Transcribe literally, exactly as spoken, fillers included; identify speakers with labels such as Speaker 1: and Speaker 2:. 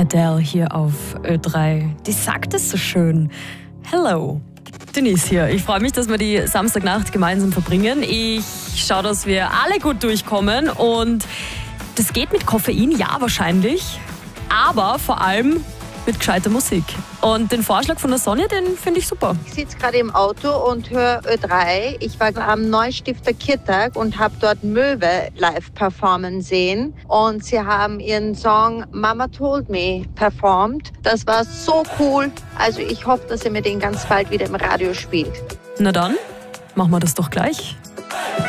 Speaker 1: Adele hier auf Ö drei. Die sagt es so schön. Hello. Denise hier. Ich freue mich, dass wir die Samstagnacht gemeinsam verbringen. Ich schaue, dass wir alle gut durchkommen und das geht mit Koffein, ja wahrscheinlich, aber vor allem mit gescheiter Musik. Und den Vorschlag von der Sonja, den finde ich super.
Speaker 2: Ich sitze gerade im Auto und höre Ö drei. Ich war am Neustifter Kirtag und habe dort Möwe live performen sehen. Und sie haben ihren Song Mama Told Me performt. Das war so cool. Also ich hoffe, dass ihr mir den ganz bald wieder im Radio spielt.
Speaker 1: Na dann, machen wir das doch gleich.